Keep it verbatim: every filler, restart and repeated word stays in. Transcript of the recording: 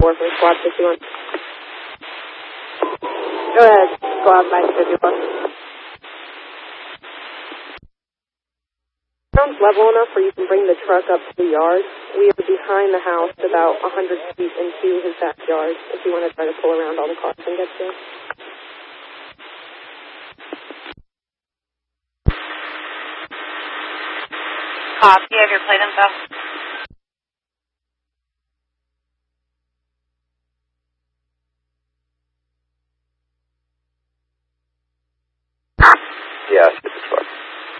four from Squad fifty-one. Go ahead, Squad nine fifty-one. Sounds level enough where you can bring the truck up to the yard. We are behind the house, about one hundred feet into his backyard, if you want to try to pull around all the cars and get to it. Copy, you have your plate info? Yeah, it's fine.